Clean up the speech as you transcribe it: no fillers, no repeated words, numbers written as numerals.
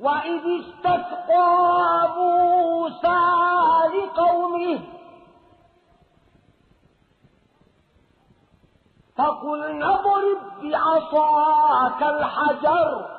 وإذ استسقى موسى لقومه فقلنا اضرب بعصاك الحجر